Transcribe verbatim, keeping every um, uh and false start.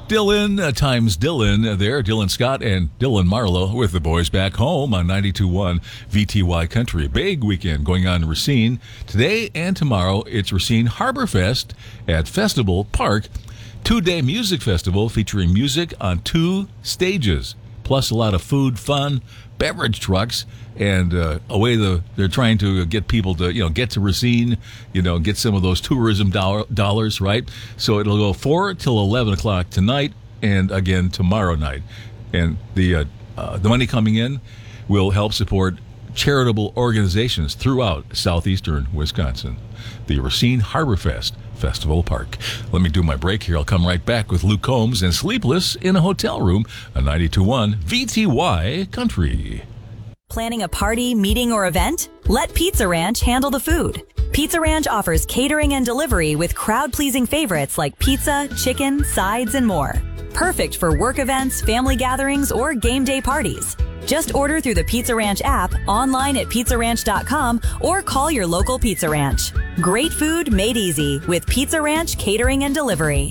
Dylan uh, times Dylan there, Dylan Scott and Dylan Marlowe with the boys back home on ninety-two point one V T Y Country. Big weekend going on in Racine. Today and tomorrow, it's Racine Harbor Fest at Festival Park. Two-day music festival featuring music on two stages, plus a lot of food, fun, beverage trucks, and uh, away the they're trying to get people to you know get to Racine, you know get some of those tourism dollar, dollars, right? So it'll go four till eleven o'clock tonight, and again tomorrow night, and the uh, uh, the money coming in will help support charitable organizations throughout southeastern Wisconsin. The Racine Harbor Fest Festival Park. Let me do my break here. I'll come right back with Luke Combs and Sleepless in a Hotel Room on ninety-two point one V T Y Country. Planning a party, meeting, or event? Let Pizza Ranch handle the food. Pizza Ranch offers catering and delivery with crowd-pleasing favorites like pizza, chicken, sides, and more. Perfect for work events, family gatherings, or game day parties. Just order through the Pizza Ranch app, online at pizza ranch dot com, or call your local Pizza Ranch. Great food made easy with Pizza Ranch Catering and Delivery.